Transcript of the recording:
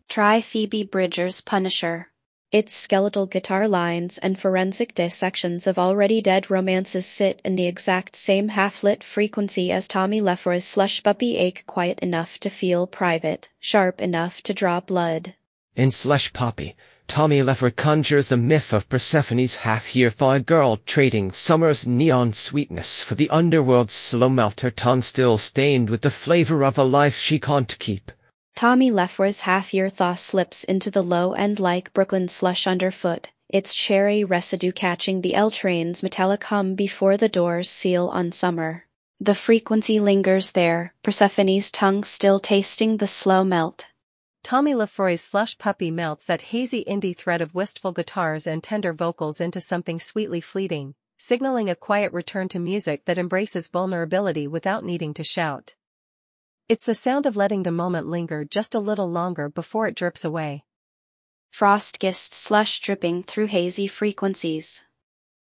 Try Phoebe Bridgers' Punisher. Its skeletal guitar lines and forensic dissections of already dead romances sit in the exact same half-lit frequency as Tommy Lefroy's Slush Puppy Ache, quiet enough to feel private, sharp enough to draw blood. In Slush Puppy, Tommy Lefroy conjures the myth of Persephone's half-year-thawed girl trading summer's neon sweetness for the underworld's slow melt, her tongue still stained with the flavor of a life she can't keep. Tommy Lefroy's half-year thaw slips into the low end like Brooklyn slush underfoot, its cherry residue catching the L train's metallic hum before the doors seal on summer. The frequency lingers there, Persephone's tongue still tasting the slow melt. Tommy Lefroy's Slush Puppy melts that hazy indie thread of wistful guitars and tender vocals into something sweetly fleeting, signaling a quiet return to music that embraces vulnerability without needing to shout. It's the sound of letting the moment linger just a little longer before it drips away. Frost-kissed slush dripping through hazy frequencies.